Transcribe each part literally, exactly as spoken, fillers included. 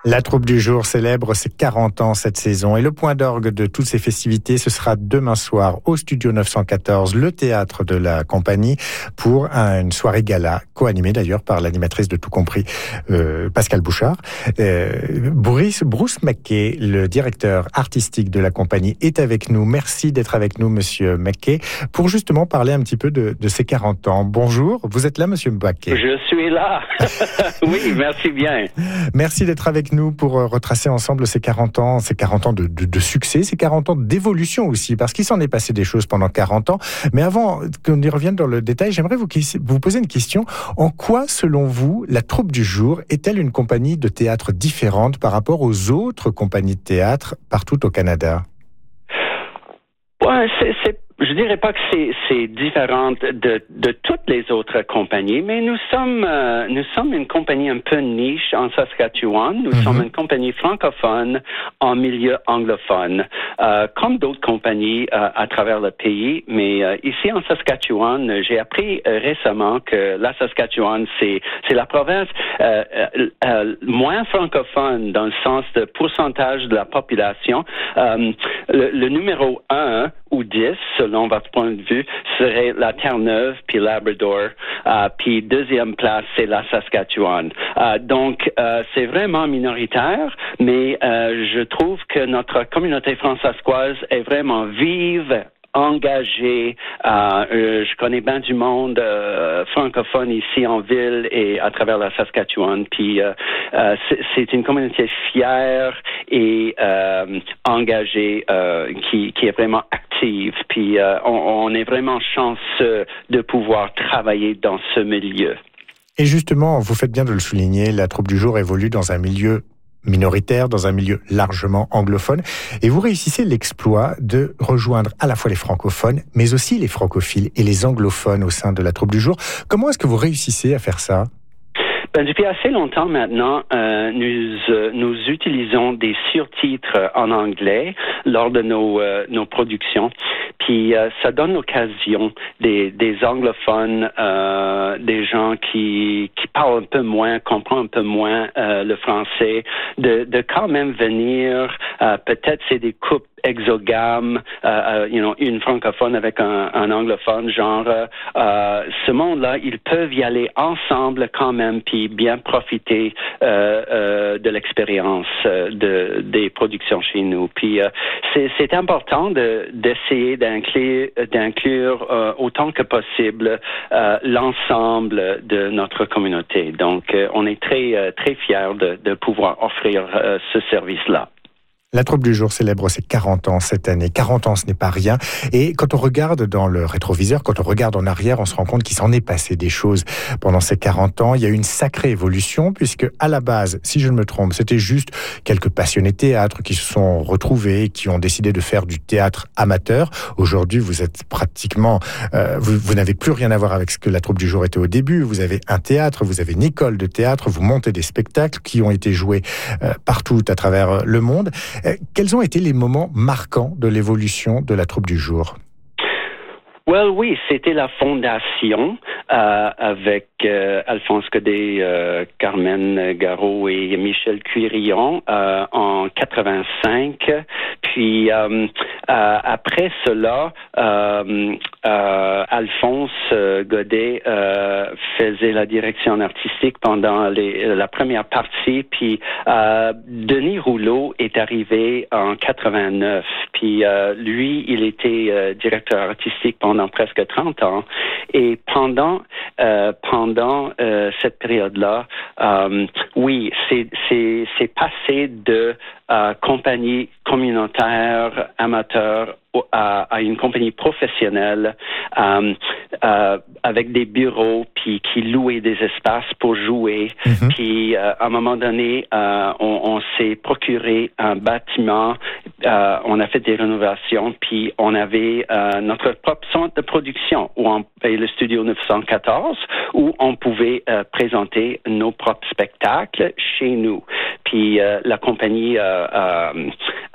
La troupe du jour célèbre ses quarante ans cette saison et le point d'orgue de toutes ces festivités, ce sera demain soir au Studio neuf cent quatorze, le théâtre de la compagnie, pour une soirée gala, co-animée d'ailleurs par l'animatrice de Tout Compris, euh, Pascal Bouchard. Euh, Bruce, Bruce McKay, le directeur artistique de la compagnie, est avec nous. Merci d'être avec nous, monsieur McKay, pour justement parler un petit peu de, de ces quarante ans. Bonjour, vous êtes là, monsieur McKay? Je suis là. Oui, merci bien. Merci d'être avec nous pour retracer ensemble ces quarante ans, ces quarante ans de, de, de succès, ces quarante ans d'évolution aussi, parce qu'il s'en est passé des choses pendant quarante ans. Mais avant qu'on y revienne dans le détail, j'aimerais vous, vous poser une question. En quoi, selon vous, la troupe du jour est-elle une compagnie de théâtre différente par rapport aux autres compagnies de théâtre partout au Canada? Ouais, c'est, c'est... Je dirais pas que c'est, c'est différent de, de toutes les autres compagnies, mais nous sommes, euh, nous sommes une compagnie un peu niche en Saskatchewan. Nous mm-hmm. sommes une compagnie francophone en milieu anglophone, euh, comme d'autres compagnies euh, à travers le pays. Mais euh, ici en Saskatchewan, j'ai appris euh, récemment que la Saskatchewan, c'est, c'est la province euh, euh, euh, moins francophone dans le sens de pourcentage de la population. Euh, le, le numéro un ou dix, selon votre point de vue, serait la Terre-Neuve, puis Labrador, euh, puis deuxième place, c'est la Saskatchewan. Euh, donc, euh, c'est vraiment minoritaire, mais euh, je trouve que notre communauté francescoise est vraiment vive, engagé. Euh, euh, je connais bien du monde euh, francophone ici en ville et à travers la Saskatchewan. Puis euh, euh, c'est, c'est une communauté fière et euh, engagée euh, qui, qui est vraiment active. Puis euh, on, on est vraiment chanceux de pouvoir travailler dans ce milieu. Et justement, vous faites bien de le souligner, la troupe du jour évolue dans un milieu minoritaire, dans un milieu largement anglophone. Et vous réussissez l'exploit de rejoindre à la fois les francophones, mais aussi les francophiles et les anglophones au sein de la troupe du jour. Comment est-ce que vous réussissez à faire ça? Ben, depuis assez longtemps maintenant, euh, nous euh, nous utilisons des surtitres en anglais lors de nos euh, nos productions. Puis euh, ça donne l'occasion des des anglophones, euh, des gens qui qui parlent un peu moins, comprennent un peu moins euh, le français, de de quand même venir. Euh, peut-être c'est des couples exogames, euh, you know, une francophone avec un, un anglophone, genre euh, ce monde-là, ils peuvent y aller ensemble quand même, puis bien profiter euh, euh, de l'expérience euh, de des productions chez nous. Puis euh, c'est c'est important de d'essayer d'inclure d'inclure euh, autant que possible euh, l'ensemble de notre communauté. Donc euh, on est très euh, très fiers de de pouvoir offrir euh, ce service-là. La troupe du jour célèbre ses quarante ans cette année. quarante ans, ce n'est pas rien. Et quand on regarde dans le rétroviseur, quand on regarde en arrière, on se rend compte qu'il s'en est passé des choses pendant ces quarante ans. Il y a eu une sacrée évolution puisque, à la base, si je ne me trompe, c'était juste quelques passionnés de théâtre qui se sont retrouvés, qui ont décidé de faire du théâtre amateur. Aujourd'hui, vous êtes pratiquement, euh, vous, vous n'avez plus rien à voir avec ce que la troupe du jour était au début. Vous avez un théâtre, vous avez une école de théâtre, vous montez des spectacles qui ont été joués euh, partout à travers le monde. Quels ont été les moments marquants de l'évolution de la troupe du jour? Well, oui, c'était la fondation euh, avec euh, Alphonse Godet, euh, Carmen Garot et Michel Cuirion euh, en quatre-vingt-cinq. Puis euh, euh, après cela, euh, euh, Alphonse Godet euh, faisait la direction artistique pendant les, la première partie. Puis euh, Denis Rouleau est arrivé en quatre-vingt-neuf. Puis euh, lui, il était euh, directeur artistique pendant presque trente ans. Et pendant euh, pendant euh, cette période-là, euh, oui, c'est c'est c'est passé de euh, compagnie communautaire amateur à, à une compagnie professionnelle euh, euh, avec des bureaux puis qui louaient des espaces pour jouer. Mm-hmm. Puis euh, à un moment donné, euh, on, on s'est procuré un bâtiment, euh, on a fait des rénovations, puis on avait euh, notre propre centre de production où on et le studio neuf cent quatorze où on pouvait euh, présenter nos propres spectacles chez nous. Puis euh, la compagnie euh, euh,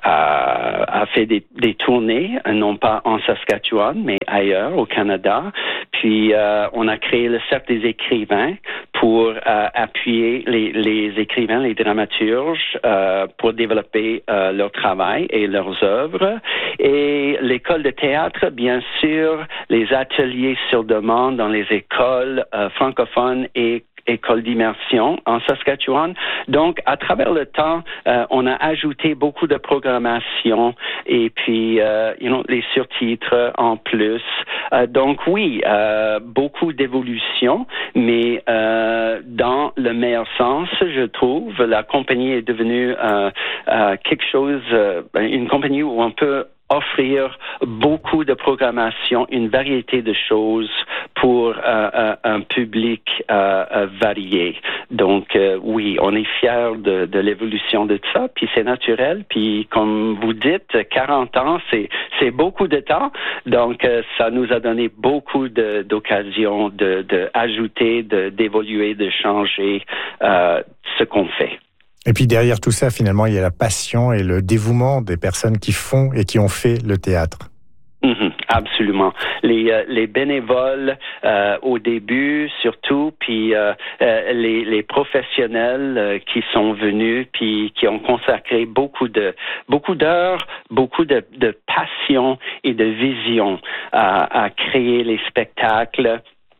a, a fait des, des tournées, non pas en Saskatchewan, mais ailleurs au Canada. Puis euh, on a créé le Cercle des écrivains pour euh, appuyer les, les écrivains, les dramaturges, euh, pour développer euh, leur travail et leurs œuvres. Et l'école de théâtre, bien sûr, les ateliers sur demande dans les écoles euh, francophones et école d'immersion en Saskatchewan. Donc, à travers le temps, euh, on a ajouté beaucoup de programmation et puis, euh, you know, les surtitres en plus. Euh, donc, oui, euh, beaucoup d'évolution, mais euh, dans le meilleur sens, je trouve. La compagnie est devenue euh, euh, quelque chose, euh, une compagnie où on peut offrir beaucoup de programmation, une variété de choses pour euh, un public euh, euh, varié. Donc euh, oui, on est fiers de, de l'évolution de ça, puis c'est naturel, puis comme vous dites, quarante ans, c'est c'est beaucoup de temps, donc euh, ça nous a donné beaucoup de, d'occasions de, de ajouter, de, d'évoluer, de changer euh, ce qu'on fait. Et puis derrière tout ça, finalement, il y a la passion et le dévouement des personnes qui font et qui ont fait le théâtre. Mm-hmm, absolument. Les, euh, les bénévoles euh, au début, surtout, puis euh, euh, les, les professionnels euh, qui sont venus, puis qui ont consacré beaucoup de beaucoup d'heures, beaucoup de, de passion et de vision à, à créer les spectacles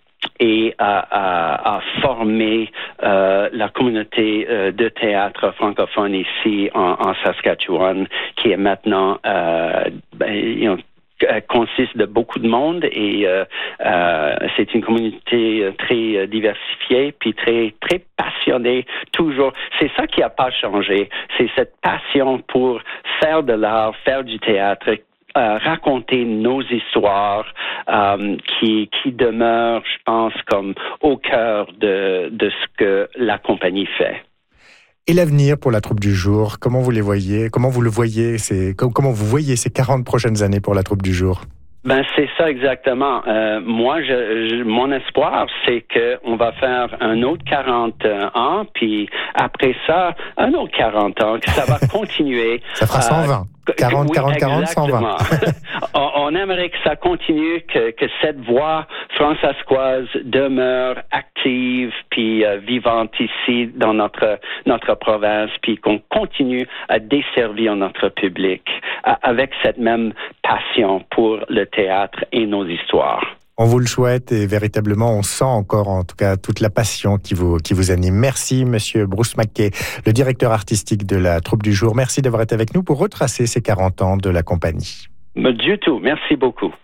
et à, à, à former euh, la communauté euh, de théâtre francophone ici en, en Saskatchewan, qui est maintenant euh, ben, you know, consiste de beaucoup de monde et euh, euh, c'est une communauté très diversifiée puis très très passionnée toujours. C'est ça qui n'a pas changé. C'est cette passion pour faire de l'art, faire du théâtre. Euh, raconter nos histoires euh, qui qui demeurent, je pense, comme au cœur de de ce que la compagnie fait. Et l'avenir pour la troupe du jour, comment vous les voyez? Comment vous le voyez? C'est comment vous voyez ces quarante prochaines années pour la troupe du jour? Ben c'est ça exactement. Euh, moi, je, je, mon espoir, c'est que on va faire un autre quarante ans, puis après ça, un autre quarante ans, que ça va continuer. Ça fera cent vingt. quarante, oui, quarante, quarante, cent vingt. on, on aimerait que ça continue, que, que cette voix francescoise demeure active puis euh, vivante ici dans notre notre province, puis qu'on continue à desservir notre public euh, avec cette même passion pour le théâtre et nos histoires. On vous le souhaite et véritablement, on sent encore en tout cas toute la passion qui vous, qui vous anime. Merci, Monsieur Bruce McKay, le directeur artistique de la troupe du jour. Merci d'avoir été avec nous pour retracer ces quarante ans de la compagnie. Du tout. Merci beaucoup.